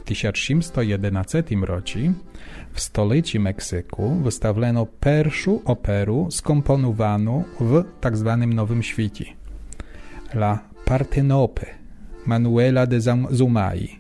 1711 році в столиці Мексику виставлено першу оперу, скомпоновану в так zwanym Nowym Świecie. La Partenope Manuela de Zumai,